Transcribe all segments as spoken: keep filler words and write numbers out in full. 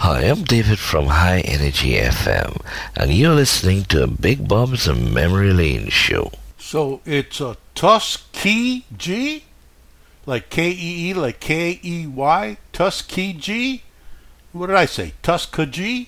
Hi, I'm David from High Energy F M, and you're listening to Big Bob's Memory Lane Show. So it's a Tuskegee? Like K E E, like K E Y? Tuskegee? What did I say? Tuskegee?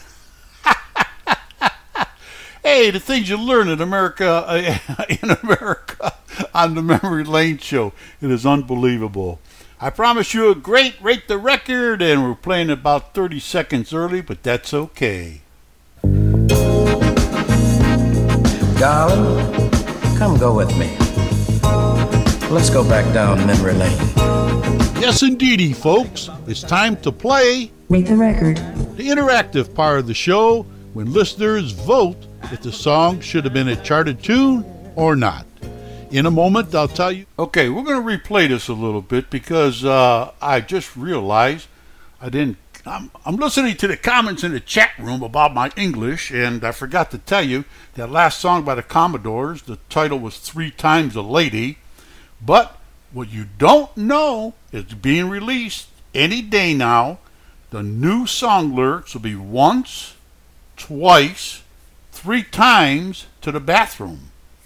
Hey, the things you learn in America, uh, in America, on the Memory Lane Show. It is unbelievable. I promise you a great Rate the Record, and we're playing about thirty seconds early, but that's okay. Darling, come go with me. Let's go back down memory lane. Yes, indeedy, folks. It's time to play Rate the Record, the interactive part of the show when listeners vote if the song should have been a charted tune or not. In a moment, I'll tell you. Okay, we're going to replay this a little bit because uh, I just realized I didn't. I'm, I'm listening to the comments in the chat room about my English, and I forgot to tell you that last song by the Commodores, the title was Three Times a Lady. But what you don't know is being released any day now. The new song lyrics will be once, twice, three times to the bathroom.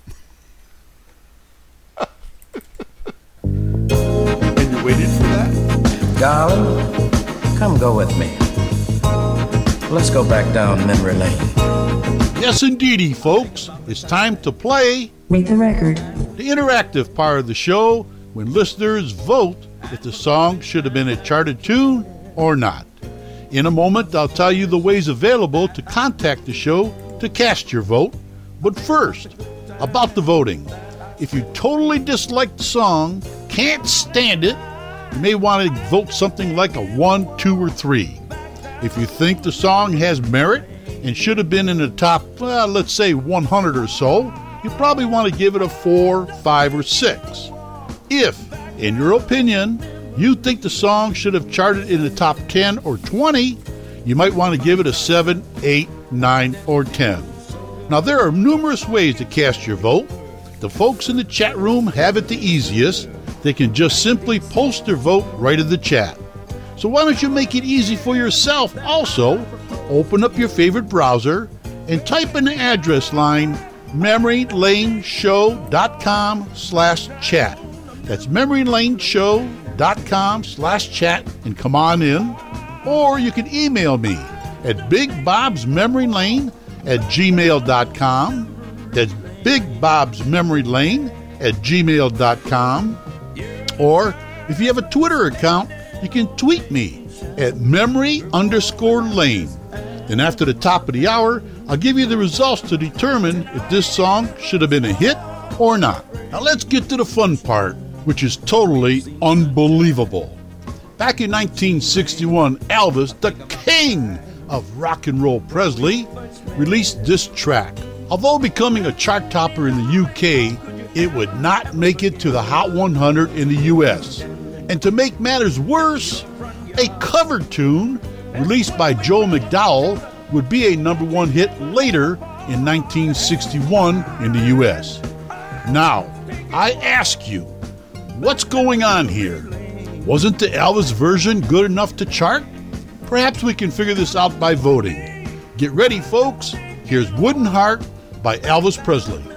And you waited for that? Darling, come go with me. Let's go back down memory lane. Yes, indeedy, folks. It's time to play Rate the Record, the interactive part of the show when listeners vote if the song should have been a charted tune or not. In a moment, I'll tell you the ways available to contact the show to cast your vote. But first, about the voting. If you totally dislike the song, can't stand it, you may want to vote something like a one, two, or three. If you think the song has merit and should have been in the top, well, let's say one hundred or so, you probably want to give it a four, five, or six. If, in your opinion, you think the song should have charted in the top ten or twenty, you might want to give it a seven, eight, nine, or ten. Now, there are numerous ways to cast your vote. The folks in the chat room have it the easiest. They can just simply post their vote right in the chat. So why don't you make it easy for yourself also? Open up your favorite browser and type in the address line memorylaneshow.com slash chat. That's memorylaneshow.com slash chat and come on in. Or you can email me at bigbobsmemorylane at gmail dot com. That's bigbobsmemorylane at gmail dot com. Or if you have a Twitter account, you can tweet me at memory underscore lane. Then after the top of the hour, I'll give you the results to determine if this song should have been a hit or not. Now let's get to the fun part, which is totally unbelievable. Back in nineteen sixty-one, Elvis, the king of rock and roll Presley, released this track. Although becoming a chart topper in the U K, it would not make it to the Hot one hundred in the U S. And to make matters worse, a cover tune released by Joe McDowell would be a number one hit later in nineteen sixty-one in the U S. Now, I ask you, what's going on here? Wasn't the Elvis version good enough to chart? Perhaps we can figure this out by voting. Get ready, folks. Here's Wooden Heart by Elvis Presley.